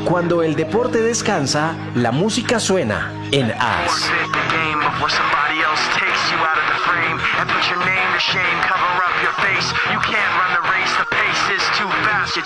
Cuando el deporte descansa, la música suena en As. Forfeit the game before somebody else takes you out of the frame and put your name to shame. Cover